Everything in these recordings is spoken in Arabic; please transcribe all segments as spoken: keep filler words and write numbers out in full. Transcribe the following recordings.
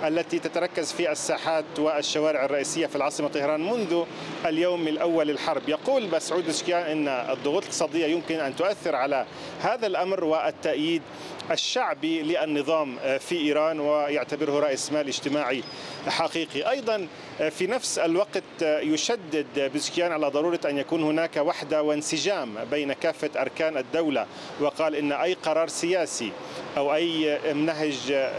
التي تتركز في الساحات والشوارع الرئيسية في العاصمة طهران منذ اليوم الأول للحرب. يقول مسعود بزشكيان أن الضغوط الاقتصادية يمكن أن تؤثر على هذا الأمر والتأييد الشعبي للنظام في إيران، ويعتبره رأس مال اجتماعي حقيقي. أيضا في نفس الوقت يشدد بزشكيان على ضرورة أن يكون هناك وحدة وانسجام بين كافة أركان الدولة، وقال إن أي قرار سياسي أو أي نهج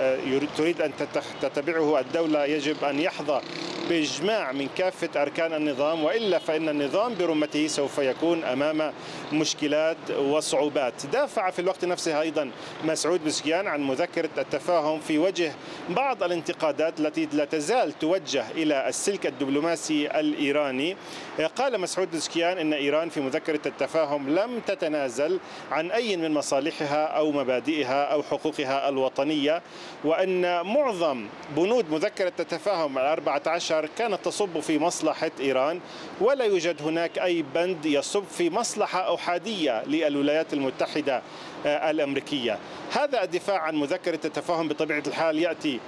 تريد أن تتبعه الدولة يجب أن يحظى بإجماع من كافة أركان النظام، وإلا فإن النظام برمته سوف يكون أمام مشكلات وصعوبات. دافع في الوقت نفسه أيضا مسعود بزشكيان عن مذكرة التفاهم في وجه بعض الانتقادات التي لا تزال توجه إلى السلك الدبلوماسي الإيراني. قال مسعود بزشكيان إن إيران في مذكرة التفاهم لم تتنازل عن أي من مصالحها أو مبادئها أو حقوقها الوطنية، وأن معظم بنود مذكرة التفاهم الأربعة عشر كانت تصب في مصلحة إيران، ولا يوجد هناك أي بند يصب في مصلحة أحادية للولايات المتحدة الأمريكية. هذا الدفاع عن مذكرة التفاهم بطبيعة الحال يأتي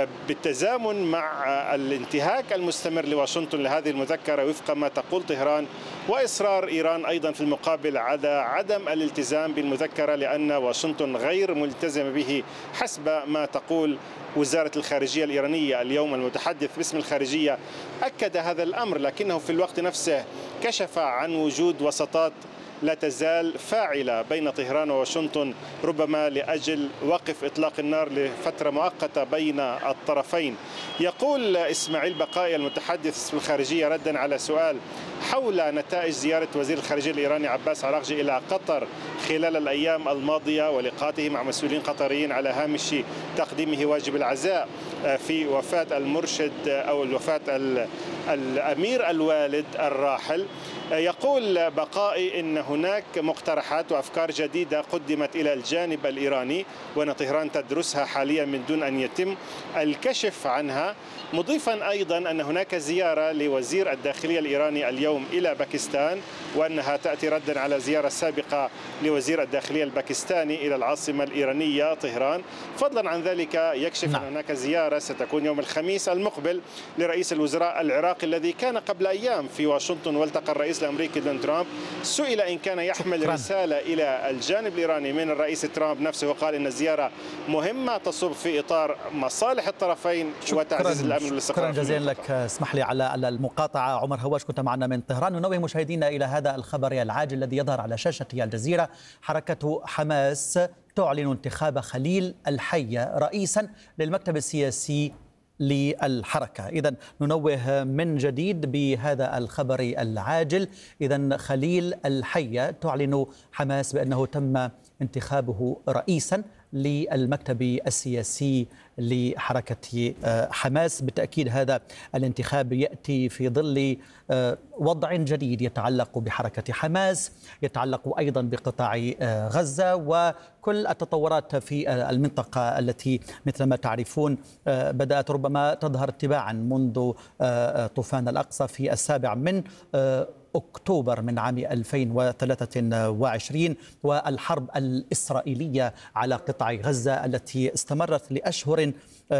بالتزامن مع الانتهاك المستمر لواشنطن لهذه المذكرة وفق ما تقول طهران، وإصرار إيران أيضا في المقابل على عدم الالتزام بالمذكرة لأن واشنطن غير ملتزمة به حسب ما تقول وزارة الخارجية الإيرانية. اليوم المتحدث باسم الخارجية أكد هذا الأمر، لكنه في الوقت نفسه كشف عن وجود وساطات لا تزال فاعلة بين طهران وواشنطن، ربما لأجل وقف إطلاق النار لفترة مؤقتة بين الطرفين. يقول إسماعيل بقائي المتحدث في الخارجية ردا على سؤال حول نتائج زيارة وزير الخارجية الإيراني عباس عراقجي إلى قطر خلال الأيام الماضية ولقاءاته مع مسؤولين قطريين على هامش تقديمه واجب العزاء في وفاة المرشد أو الوفاة الأمير الوالد الراحل. يقول بقائي إن هناك مقترحات وأفكار جديدة قدمت إلى الجانب الإيراني وأن طهران تدرسها حاليا من دون أن يتم الكشف عنها، مضيفا أيضا أن هناك زيارة لوزير الداخلية الإيراني اليوم إلى باكستان، وأنها تأتي ردا على زيارة سابقة لوزير الداخلية الباكستاني إلى العاصمة الإيرانية طهران. فضلا عن ذلك يكشف أن هناك زيارة ستكون يوم الخميس المقبل لرئيس الوزراء العراقي الذي كان قبل أيام في واشنطن والتقى الرئيس الأمريكي دونالد ترامب. سئل إن كان يحمل شكرا. رسالة إلى الجانب الإيراني من الرئيس ترامب نفسه، وقال إن الزيارة مهمة تصب في إطار مصالح الطرفين وتعزيز الأمن والاستقرار. شكرا جزيلا لك. اسمح لي على المقاطعة. عمر هواش كنت معنا من طهران. ننوه مشاهدينا إلى هذا الخبر العاجل الذي يظهر على شاشة الجزيرة. حركة حماس تعلن انتخاب خليل الحية رئيسا للمكتب السياسي للحركة. إذن ننوه من جديد بهذا الخبر العاجل. إذن خليل الحية تعلن حماس بأنه تم انتخابه رئيسا للمكتب السياسي لحركة حماس. بالتأكيد هذا الانتخاب يأتي في ظل وضع جديد يتعلق بحركة حماس، يتعلق أيضا بقطاع غزة وكل التطورات في المنطقة التي مثل ما تعرفون بدأت ربما تظهر تباعا منذ طوفان الأقصى في السابع من أكتوبر من عام ألفين وثلاثة وعشرين، والحرب الإسرائيلية على قطاع غزة التي استمرت لأشهر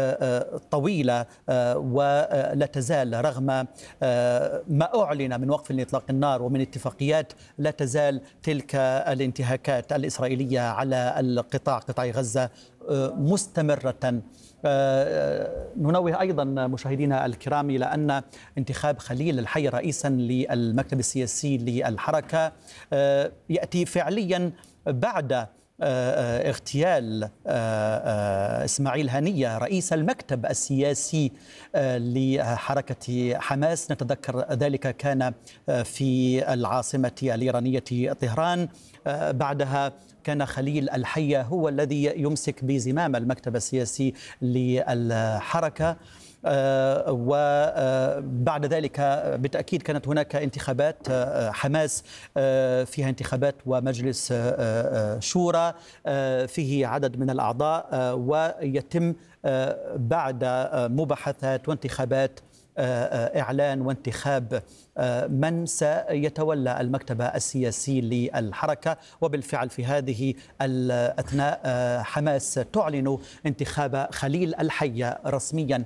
طويلة ولا تزال رغم ما أعلن من وقف لإطلاق النار ومن اتفاقيات، لا تزال تلك الانتهاكات الإسرائيلية على القطاع قطاع غزة مستمرة. ننوه أيضا مشاهدينا الكرام إلى أن انتخاب خليل الحي رئيسا للمكتب السياسي للحركة يأتي فعليا بعد اغتيال إسماعيل هنية رئيس المكتب السياسي لحركة حماس. نتذكر ذلك كان في العاصمة الإيرانية طهران. بعدها كان خليل الحية هو الذي يمسك بزمام المكتب السياسي للحركة، وبعد ذلك بالتأكيد كانت هناك انتخابات حماس فيها انتخابات ومجلس شورى فيه عدد من الأعضاء، ويتم بعد مباحثات وانتخابات إعلان وانتخاب من سيتولى المكتب السياسي للحركة. وبالفعل في هذه الأثناء حماس تعلن انتخاب خليل الحية رسميا